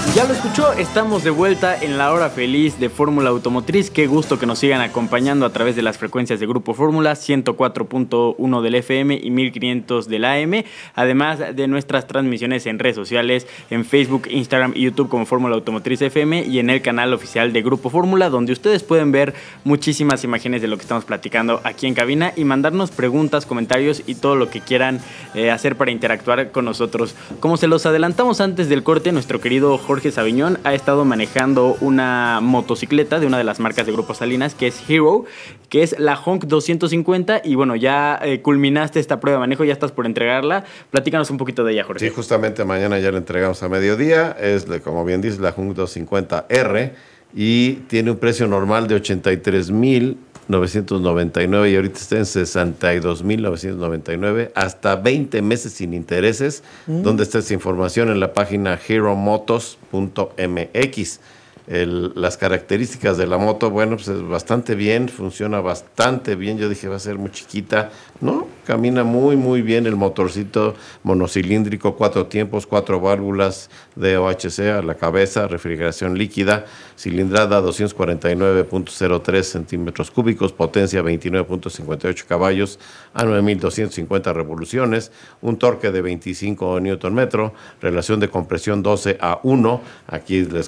Ya lo escuchó, estamos de vuelta en la hora feliz de Fórmula Automotriz. Qué gusto que nos sigan acompañando a través de las frecuencias de Grupo Fórmula, 104.1 del FM y 1500 del AM, además de nuestras transmisiones en redes sociales, en Facebook, Instagram y YouTube como Fórmula Automotriz FM y en el canal oficial de Grupo Fórmula, donde ustedes pueden ver muchísimas imágenes de lo que estamos platicando aquí en cabina y mandarnos preguntas, comentarios y todo lo que quieran hacer para interactuar con nosotros. Como se los adelantamos antes del corte, nuestro querido Jorge Saviñón ha estado manejando una motocicleta de una de las marcas de Grupo Salinas, que es Hero, que es la Honk 250, y bueno, ya culminaste esta prueba de manejo, ya estás por entregarla. Platícanos un poquito de ella, Jorge. Sí, justamente mañana ya la entregamos a mediodía. Es, como bien dice, la Honk 250R y tiene un precio normal de 83,999 y ahorita está en 62,999, hasta 20 meses sin intereses. ¿Dónde está esta información? En la página heromotos.mx. Las características de la moto, bueno, pues es bastante bien, funciona bastante bien. Yo dije, va a ser muy chiquita. No, camina muy, muy bien el motorcito monocilíndrico, 4 tiempos, 4 válvulas de OHC a la cabeza, refrigeración líquida, cilindrada 249.03 centímetros cúbicos, potencia 29.58 caballos a 9,250 revoluciones, un torque de 25 Nm, relación de compresión 12:1. Aquí les